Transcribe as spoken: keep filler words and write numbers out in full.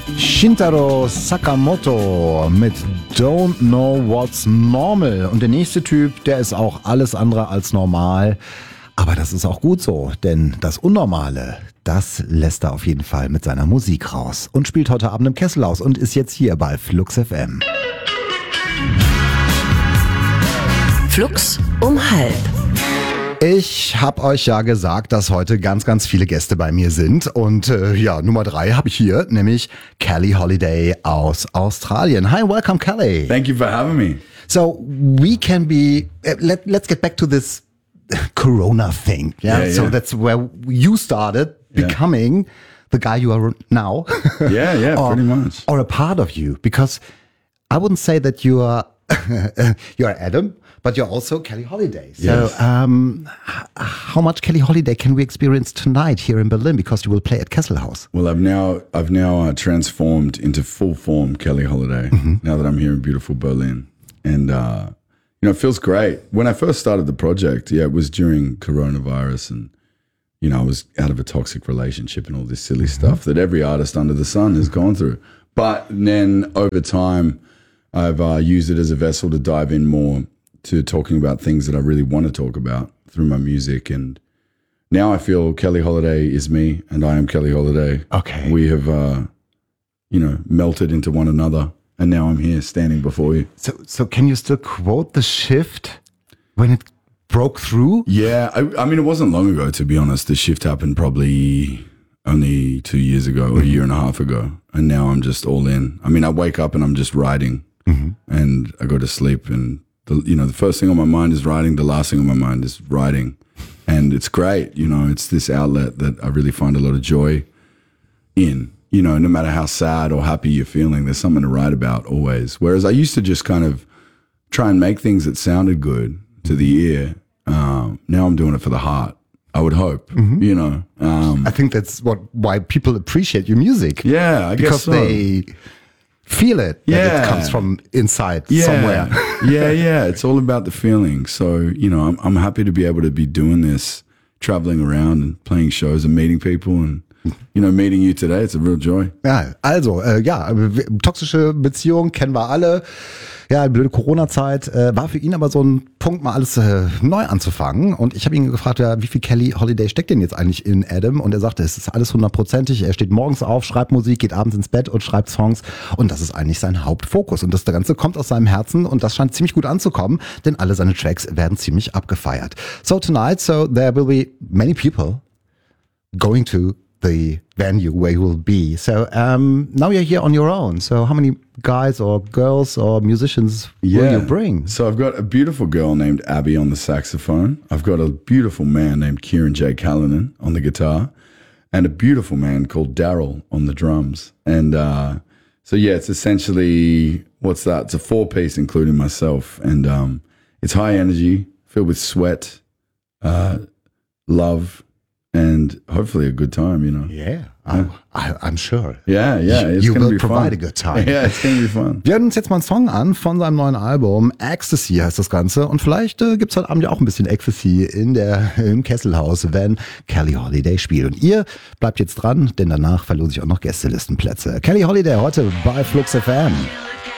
Shintaro Sakamoto mit Don't Know What's Normal. Und der nächste Typ, der ist auch alles andere als normal. Aber das ist auch gut so, denn das Unnormale, das lässt er auf jeden Fall mit seiner Musik raus. Und spielt heute Abend im Kesselhaus und ist jetzt hier bei Flux F M. Flux um halb. Ich habe euch ja gesagt, dass heute ganz, ganz viele Gäste bei mir sind. Und äh, ja, Nummer drei habe ich hier, nämlich Kelly Holiday aus Australien. Hi, welcome, Kelly. Thank you for having me. So we can be, uh, let, let's get back to this Corona thing. Yeah, Yeah, so yeah. that's where you started Yeah. becoming the guy you are now. Yeah, yeah, or, pretty much. Or a part of you, because I wouldn't say that you are you are Adam, but you're also Kelly Holiday. So Yes. um, h- how much Kelly Holiday can we experience tonight here in Berlin? Because you will play at Kesselhaus. Well, I've now I've now uh, transformed into full form Kelly Holiday now that I'm here in beautiful Berlin, and uh, you know it feels great. When I first started the project, yeah, it was during coronavirus, and you know I was out of a toxic relationship and all this silly stuff that every artist under the sun has gone through. But then over time, I've uh, used it as a vessel to dive in more to talking about things that I really want to talk about through my music. And now I feel Kelly Holiday is me and I am Kelly Holiday. Okay. We have, uh, you know, melted into one another. And now I'm here standing before you. So, so can you still quote the shift when it broke through? Yeah. I, I mean, it wasn't long ago, to be honest. The shift happened probably only two years ago or a year and a half ago. And now I'm just all in. I mean, I wake up and I'm just writing. And I go to sleep, and the, you know the first thing on my mind is writing. The last thing on my mind is writing, and it's great. You know, it's this outlet that I really find a lot of joy in. You know, no matter how sad or happy you're feeling, there's something to write about always. Whereas I used to just kind of try and make things that sounded good to the ear. Um, now I'm doing it for the heart. I would hope. You know. Um, I think that's what why people appreciate your music. yeah, I guess Because so. they feel it. That Yeah. it comes from inside yeah. somewhere. yeah, yeah. It's all about the feeling. So, you know, I'm, I'm happy to be able to be doing this, traveling around and playing shows and meeting people and, you know, meeting you today. It's a real joy. Ja, also, äh, ja, toxische Beziehungen kennen wir alle. Ja, blöde Corona-Zeit. Äh, war für ihn aber so ein Punkt, mal alles äh, neu anzufangen. Und ich habe ihn gefragt, ja, wie viel Kelly Holiday steckt denn jetzt eigentlich in Adam? Und er sagte, es ist alles hundertprozentig. Er steht morgens auf, schreibt Musik, geht abends ins Bett und schreibt Songs. Und das ist eigentlich sein Hauptfokus. Und das Ganze kommt aus seinem Herzen und das scheint ziemlich gut anzukommen, denn alle seine Tracks werden ziemlich abgefeiert. So tonight, so there will be many people going to the venue where you will be. So um, now you're here on your own. So how many guys or girls or musicians will you bring? So I've got a beautiful girl named Abby on the saxophone. I've got a beautiful man named Kieran J. Callanan on the guitar, and a beautiful man called Daryl on the drums. And uh, so yeah, it's essentially what's that? It's a four piece, including myself, and um, it's high energy, filled with sweat, uh, love, and hopefully a good time. You know. Yeah, I, I, I'm sure. Yeah, yeah. It's You gonna will be provide fun. a good time. Yeah, it's gonna be fun. Wir hören uns jetzt mal einen Song an von seinem neuen Album. Ecstasy heißt das Ganze. Und vielleicht äh, gibt's heute Abend ja auch ein bisschen Ecstasy in der, im Kesselhaus, wenn Kelly Holiday spielt. Und ihr bleibt jetzt dran, denn danach verlose ich auch noch Gästelistenplätze. Kelly Holiday heute bei Flux F M.